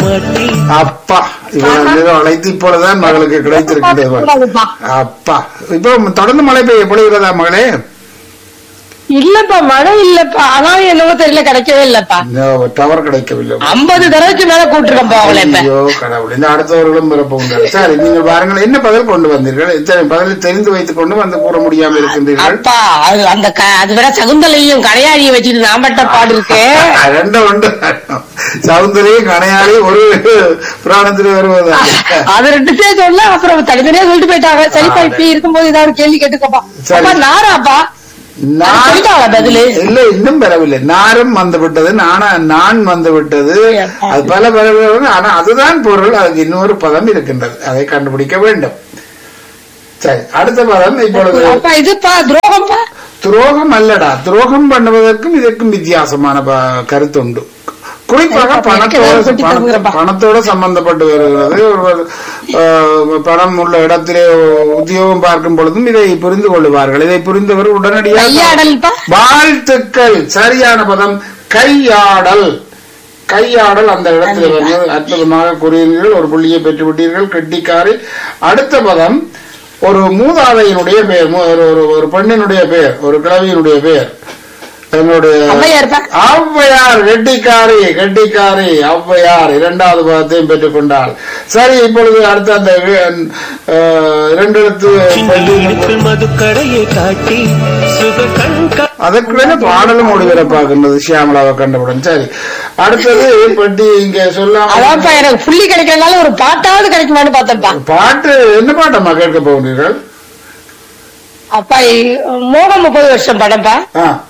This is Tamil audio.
அப்பா இவ்வளவு அழைத்து இப்பொழுதுதான் மகளுக்கு கிடைத்திருக்கின்றது. அப்பா இப்ப தொடர்ந்து மழை பெய்ய பொழிகிறதா மகளே? இல்லப்பா மழை இல்லப்பா, ஆனாலும் என்னவோ தெரியல கிடைக்கவே இல்லப்பா. டவர் கிடைக்கவில்லை. 50 தடவைக்கு மேல கூட்டிருக்கேன்ப்பா அவளை. ஐயோ கடவுள், இந்த அடுத்தவர்களும் பிறப்புங்க. சரி நீங்க பாருங்கள் என்ன பதில் கொண்டு வந்தீர்கள்? இத்தனை பதில் தெரிந்து வைத்துக் கொண்டு வந்து கூற முடியாம இருக்கின்றீர்கள். அப்பா அந்த அது வேற சகுந்தலையும் கடையாளியை வச்சுட்டு நாம்பட்ட பாடு இருக்கு. ரெண்டு உண்டு, சகுந்தலையும் கடையாளி ஒரு புராணத்தில் வருவதா? அது ரெண்டுத்தே சொல்ல அப்புறம் தனித்தனியா சொல்லிட்டு போயிட்டாங்க. சரிப்பா இப்படி இருக்கும்போது ஏதாவது கேள்வி கேட்டுக்கப்பா. நாராப்பா இல்ல இன்னும் பெறவில்லை. நாரும் வந்து விட்டது, நான் வந்து விட்டது, அது பல பல. ஆனா அதுதான் பொருள். அதுக்கு இன்னொரு பதம் இருக்கின்றது, அதை கண்டுபிடிக்க வேண்டும். சரி அடுத்த பதம் இப்பொழுது. இதுப்பா துரோகம்ப்பா. துரோகம் அல்லடா, துரோகம் பண்ணுவதற்கும் இதற்கும் வித்தியாசமான கருத்துண்டு. குறிப்பாக பணத்தோட சம்பந்தப்பட்டு வருகிறது. ஒரு பணம் உள்ள இடத்திலே உத்தியோகம் பார்க்கும் பொழுதும் இதை புரிந்து கொள்ளுவார்கள். இதை புரிந்தவர் உடனடியாக வாழ்த்துக்கள். சரியான பதம் கையாடல். கையாடல் அந்த இடத்துல வருவது அற்புதமாக கூறினீர்கள். ஒரு புள்ளியை பெற்றுவிட்டீர்கள், கெட்டிக்காரி. அடுத்த பதம் ஒரு மூதாதையினுடைய பெயர், ஒரு பெண்ணினுடைய பெயர், ஒரு கிழவியினுடைய பெயர். எங்களுடைய ஔவையார். கெட்டிக்காரி கெட்டிக்காரி ஔவையார். இரண்டாவது பதத்தையும் பெற்றுக் கொண்டாள். சரி இப்பொழுது அடுத்த அந்த 2 எழுத்து அதற்குள்ள பாடலும் ஒளிபரப்பாகின்றது சியாமலாவை கண்டவுடன். சரி அடுத்தது பெட்டி இங்க சொல்லாம எனக்கு புள்ளி கிடைக்கிறதுனால ஒரு பாட்டாவது கிடைக்குமான்னு பார்த்தப்பா. பாட்டு என்ன பாட்டம்மா கேட்க போகிறீர்கள்? அப்பா மோகம் 30 வருஷம் படம்பா.